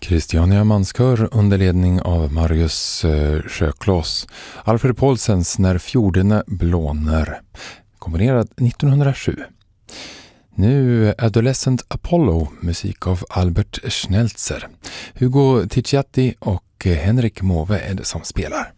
Christiania Manskör under ledning av Marius Sjöklås. Alfred Paulsens När fjordarna blåner, komponerad 1907. Nu Adolescent Apollo, musik av Albert Schnelzer. Hugo Ticciatti och Henrik Måwe är det som spelar.